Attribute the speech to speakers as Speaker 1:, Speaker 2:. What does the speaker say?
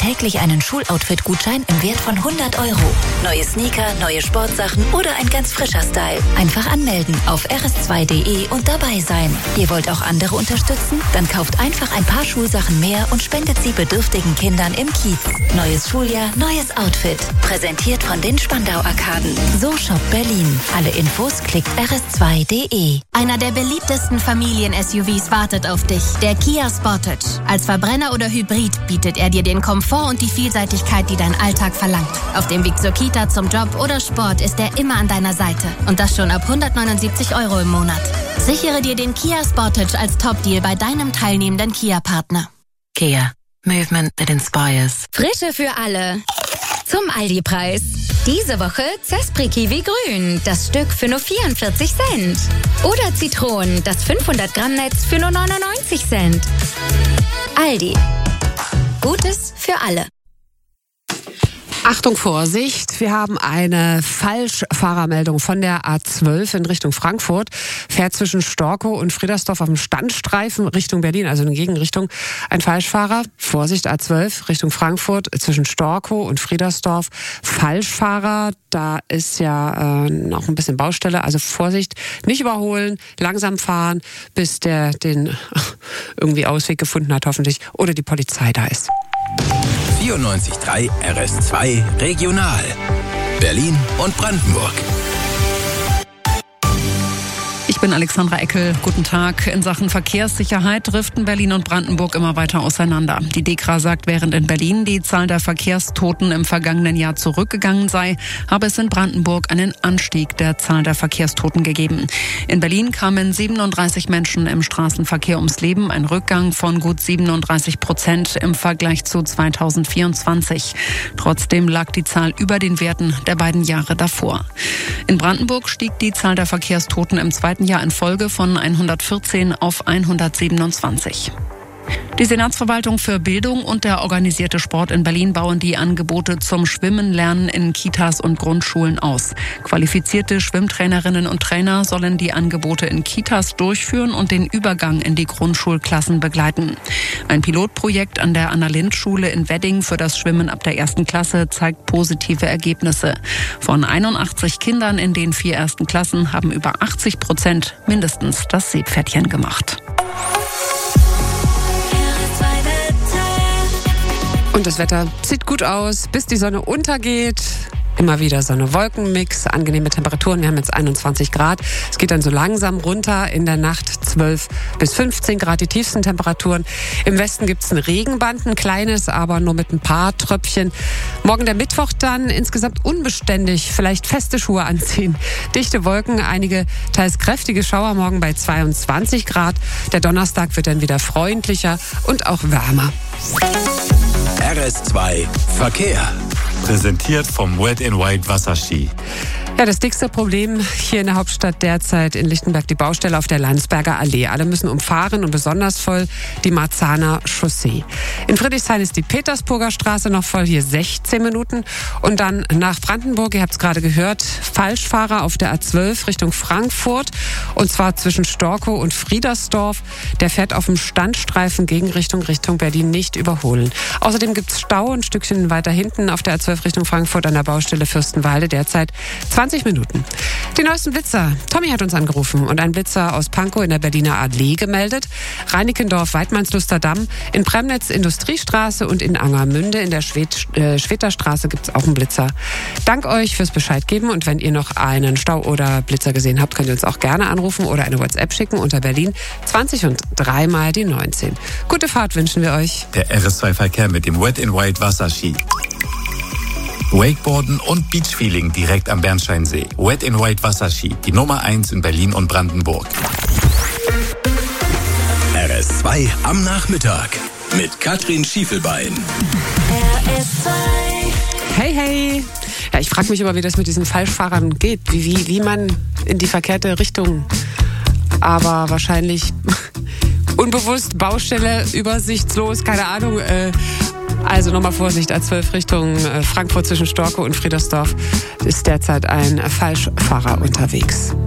Speaker 1: täglich einen Schuloutfit-Gutschein im Wert von 100 €. Neue Sneaker, neue Sportsachen oder ein ganz frischer Style. Einfach anmelden auf rs2.de und dabei sein. Ihr wollt auch andere unterstützen? Dann kauft einfach ein paar Schulsachen mehr und spendet sie bedürftigen Kindern im Kiez. Neues Schuljahr, neues Outfit. Präsentiert von den Spandau-Arkaden. So shoppt Berlin. Alle Infos klickt rs2.de.
Speaker 2: Einer der beliebtesten Familien-SUVs wartet auf dich. Der Kia Sportage. Als Verbrenner oder Hybrid bietet er dir den Komfort und die Vielseitigkeit, die dein Alltag verlangt. Auf dem Weg zur Kita, zum Job oder Sport ist er immer an deiner Seite. Und das schon ab 179 € im Monat. Sichere dir den Kia Sportage als Top-Deal bei deinem teilnehmenden Kia-Partner.
Speaker 1: Kia. Movement that inspires.
Speaker 3: Frische für alle. Zum Aldi-Preis. Diese Woche Zespri Kiwi Grün. Das Stück für nur 44 Cent. Oder Zitronen. Das 500 Gramm Netz für nur 99 Cent. Aldi. Gutes für alle.
Speaker 4: Achtung, Vorsicht, wir haben eine Falschfahrermeldung von der A12 in Richtung Frankfurt. Fährt zwischen Storkow und Friedersdorf auf dem Standstreifen Richtung Berlin, also in Gegenrichtung. Ein Falschfahrer, Vorsicht, A12 Richtung Frankfurt, zwischen Storkow und Friedersdorf. Falschfahrer, da ist ja noch ein bisschen Baustelle, also Vorsicht, nicht überholen, langsam fahren, bis der den irgendwie Ausweg gefunden hat, hoffentlich, oder die Polizei da ist.
Speaker 5: 94.3 RS2 Regional. Berlin und Brandenburg.
Speaker 6: Ich bin Alexandra Eckel. Guten Tag. In Sachen Verkehrssicherheit driften Berlin und Brandenburg immer weiter auseinander. Die DEKRA sagt, während in Berlin die Zahl der Verkehrstoten im vergangenen Jahr zurückgegangen sei, habe es in Brandenburg einen Anstieg der Zahl der Verkehrstoten gegeben. In Berlin kamen 37 Menschen im Straßenverkehr ums Leben, ein Rückgang von gut 37% im Vergleich zu 2024. Trotzdem lag die Zahl über den Werten der beiden Jahre davor. In Brandenburg stieg die Zahl der Verkehrstoten im zweiten Jahr in Folge von 114 auf 127. Die Senatsverwaltung für Bildung und der organisierte Sport in Berlin bauen die Angebote zum Schwimmenlernen in Kitas und Grundschulen aus. Qualifizierte Schwimmtrainerinnen und Trainer sollen die Angebote in Kitas durchführen und den Übergang in die Grundschulklassen begleiten. Ein Pilotprojekt an der Anna-Lindt-Schule in Wedding für das Schwimmen ab der 1. Klasse zeigt positive Ergebnisse. Von 81 Kindern in den 4 ersten Klassen haben über 80% mindestens das Seepferdchen gemacht.
Speaker 4: Und das Wetter sieht gut aus, bis die Sonne untergeht. Immer wieder Sonne-Wolken-Mix, angenehme Temperaturen. Wir haben jetzt 21 Grad. Es geht dann so langsam runter. In der Nacht 12 bis 15 Grad, die tiefsten Temperaturen. Im Westen gibt's ein Regenband, ein kleines, aber nur mit ein paar Tröpfchen. Morgen der Mittwoch dann insgesamt unbeständig. Vielleicht feste Schuhe anziehen. Dichte Wolken, einige teils kräftige Schauer morgen bei 22 Grad. Der Donnerstag wird dann wieder freundlicher und auch wärmer.
Speaker 5: RS2 Verkehr.
Speaker 7: Präsentiert vom Wet n Wild Wasserski.
Speaker 4: Ja, das dickste Problem hier in der Hauptstadt derzeit in Lichtenberg, die Baustelle auf der Landsberger Allee. Alle müssen umfahren und besonders voll die Marzahner Chaussee. In Friedrichshain ist die Petersburger Straße noch voll, hier 16 Minuten. Und dann nach Brandenburg, ihr habt es gerade gehört, Falschfahrer auf der A12 Richtung Frankfurt. Und zwar zwischen Storkow und Friedersdorf. Der fährt auf dem Standstreifen Gegenrichtung Richtung Berlin, nicht überholen. Außerdem gibt es Stau ein Stückchen weiter hinten auf der A12 Richtung Frankfurt an der Baustelle Fürstenwalde. Derzeit 20 Minuten. Die neuesten Blitzer. Tommy hat uns angerufen und ein Blitzer aus Pankow in der Berliner Allee gemeldet. Reinickendorf, Weidmannsluster Damm, in Premnitz Industriestraße und in Angermünde in der Schwederstraße gibt es auch einen Blitzer. Dank euch fürs Bescheid geben und wenn ihr noch einen Stau oder Blitzer gesehen habt, könnt ihr uns auch gerne anrufen oder eine WhatsApp schicken unter Berlin 20 und 3 mal die 19. Gute Fahrt wünschen wir euch.
Speaker 7: Der RS2 Verkehr mit dem Wet n Wild Wasserski. Wakeboarden und Beachfeeling direkt am Bernsteinsee. Wet n Wild Wasserski, die Nummer 1 in Berlin und Brandenburg.
Speaker 5: RS2 am Nachmittag mit Katrin Schiefelbein.
Speaker 1: RS2.
Speaker 4: Hey, hey. Ja, ich frage mich immer, wie das mit diesen Falschfahrern geht. Wie man in die verkehrte Richtung. Aber wahrscheinlich unbewusst, Baustelle, übersichtslos, keine Ahnung. Also nochmal Vorsicht, A12 Richtung Frankfurt zwischen Storkow und Friedersdorf ist derzeit ein Falschfahrer unterwegs.